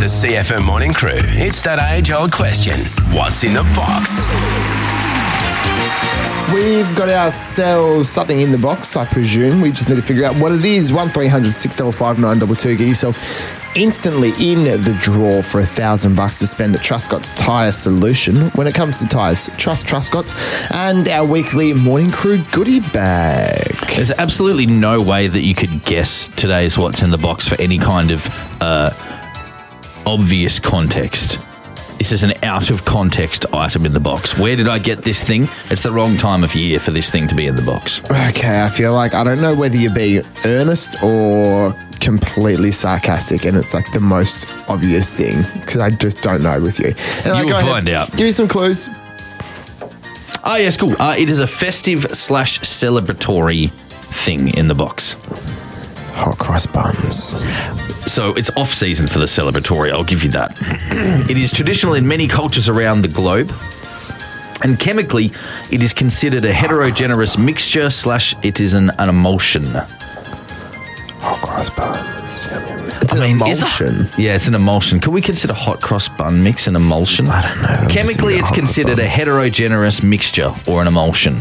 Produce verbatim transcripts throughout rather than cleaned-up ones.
The C F M Morning Crew. It's that age-old question. What's in the box? We've got ourselves something in the box, I presume. We just need to figure out what it is. one three hundred six five five nine two two. Get yourself instantly in the draw for a thousand bucks to spend at Truscott's Tyre Solution. When it comes to tyres, trust Truscott's. And our weekly Morning Crew goodie bag. There's absolutely no way that you could guess today's What's in the Box for any kind of uh, obvious context. This is an out-of-context item in the box. Where did I get this thing? It's the wrong time of year for this thing to be in the box. Okay, I feel like I don't know whether you're being earnest or completely sarcastic, and it's like the most obvious thing because I just don't know with you. And You'll go ahead, find out. Give me some clues. Oh, yes, cool. Uh, it is a festive slash celebratory thing in the box. Hot cross buns. So it's off-season for the celebratory, I'll give you that. It is traditional in many cultures around the globe, and chemically, it is considered a heterogeneous mixture slash it is an, an emulsion. Hot cross buns. It's I an mean, is emulsion. it- yeah, it's an emulsion. Can we consider hot cross bun mix an emulsion? I don't know. I'm just Chemically, thinking it's hot cross considered a buns. heterogeneous mixture or an emulsion.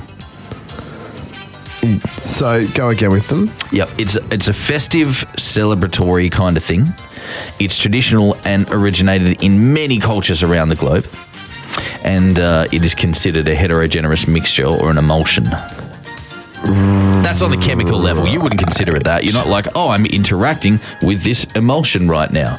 So go again with them. Yep, it's it's a festive, celebratory kind of thing. It's traditional and originated in many cultures around the globe, and uh, it is considered a heterogeneous mixture or an emulsion. That's on the chemical level. You wouldn't consider it that. You're not like, oh, I'm interacting with this emulsion right now.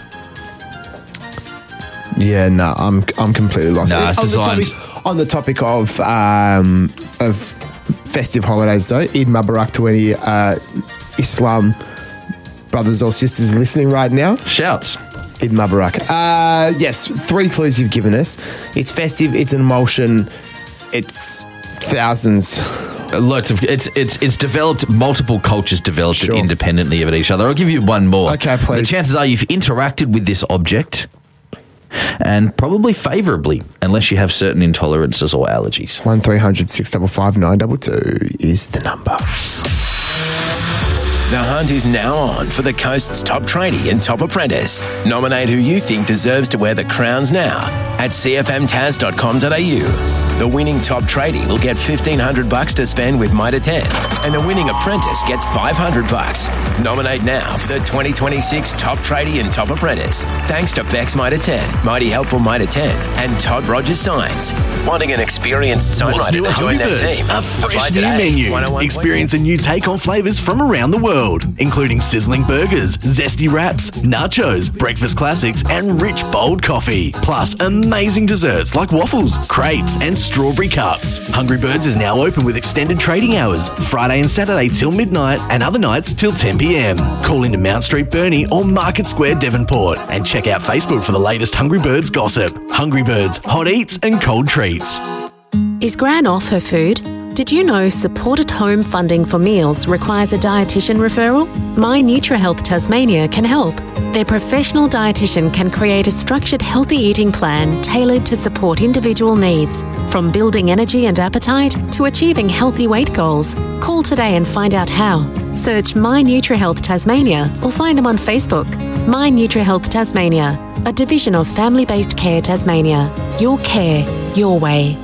Yeah, no, I'm I'm completely lost. Nah, it's on, the designed- topic, on the topic of um, of festive holidays, though, Eid Mubarak to any uh, Islam brothers or sisters listening right now. Shouts. Eid Mubarak. Uh, yes, three clues you've given us. It's festive. It's an emulsion. It's thousands. Lots of it's it's it's developed. Multiple cultures developed Sure. it independently of each other. I'll give you one more. Okay, please. The chances are you've interacted with this object, and probably favourably, unless you have certain intolerances or allergies. one three hundred six five five nine two two is the number. The hunt is now on for the Coast's top tradie and top apprentice. Nominate who you think deserves to wear the crowns now at c f m taz dot com dot a u. The winning top tradie will get fifteen hundred bucks to spend with Mitre ten, and the winning apprentice gets five hundred bucks. Nominate now for the twenty twenty-six top tradie and top apprentice. Thanks to Bex Mitre ten, Mighty Helpful Mitre ten, and Todd Rogers Signs. Wanting an experienced sign What's writer new to at join their Hungry team? Birds? A Apply fresh new today. menu. one oh one point Experience a new take on flavours from around the world, including sizzling burgers, zesty wraps, nachos, breakfast classics, and rich bold coffee. Plus amazing desserts like waffles, crepes, and strawberry cups. Hungry Birds is now open with extended trading hours, Friday and Saturday till midnight, and other nights till ten p.m. Call into Mount Street Burnie or Market Square Devonport, and check out Facebook for the latest Hungry Birds gossip. Hungry Birds, hot eats and cold treats. Is Gran off her food? Did you know supported home funding for meals requires a dietitian referral? My NutriHealth Tasmania can help. Their professional dietitian can create a structured healthy eating plan tailored to support individual needs, from building energy and appetite to achieving healthy weight goals. Call today and find out how. Search My NutriHealth Tasmania or find them on Facebook. My NutriHealth Tasmania, a division of Family-Based Care Tasmania. Your care, your way.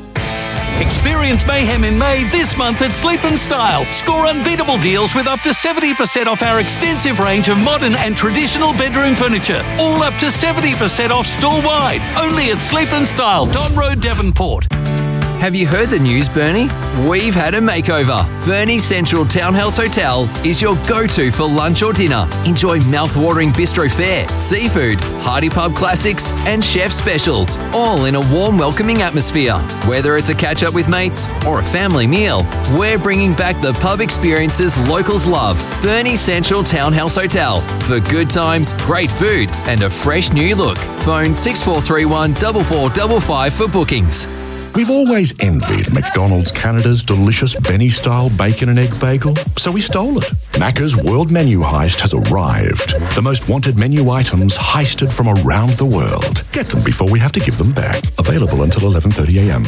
Experience mayhem in May this month at Sleep and Style. Score unbeatable deals with up to seventy percent off our extensive range of modern and traditional bedroom furniture. All up to seventy percent off store-wide. Only at Sleep and Style, Don Road, Devonport. Have you heard the news, Bernie? We've had a makeover. Bernie Central Townhouse Hotel is your go-to for lunch or dinner. Enjoy mouth-watering bistro fare, seafood, hearty pub classics, and chef specials, all in a warm, welcoming atmosphere. Whether it's a catch-up with mates or a family meal, we're bringing back the pub experiences locals love. Bernie Central Townhouse Hotel for good times, great food, and a fresh new look. Phone six four three one, four four five five for bookings. We've always envied McDonald's Canada's delicious Benny-style bacon and egg bagel, so we stole it. Macca's World Menu Heist has arrived. The most wanted menu items heisted from around the world. Get them before we have to give them back. Available until eleven thirty a m.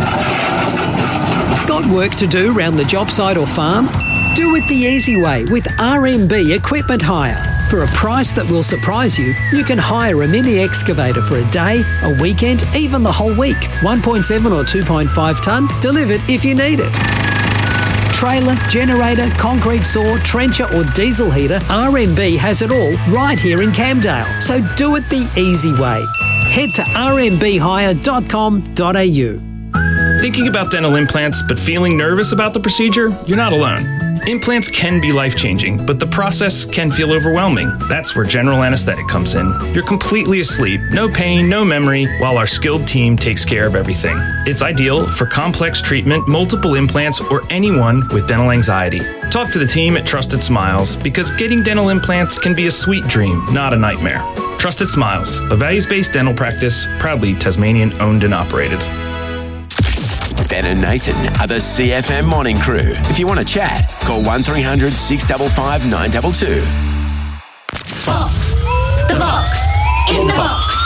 Got work to do around the job site or farm? Do it the easy way with R M B Equipment Hire. For a price that will surprise you, you can hire a mini excavator for a day, a weekend, even the whole week. one point seven or two point five tonne, delivered if you need it. Trailer, generator, concrete saw, trencher or diesel heater, R M B has it all right here in Camdale. So do it the easy way. Head to r m b hire dot com dot a u. Thinking about dental implants but feeling nervous about the procedure? You're not alone. Implants can be life-changing, but the process can feel overwhelming. That's where general anesthetic comes in. You're completely asleep, no pain, no memory, while our skilled team takes care of everything. It's ideal for complex treatment, multiple implants, or anyone with dental anxiety. Talk to the team at Trusted Smiles, because getting dental implants can be a sweet dream, not a nightmare. Trusted Smiles, a values-based dental practice, proudly Tasmanian-owned and operated. Ben and Nathan are the C F M Morning Crew. If you want to chat, call one three hundred six five five nine two two. Box. The box. In the box.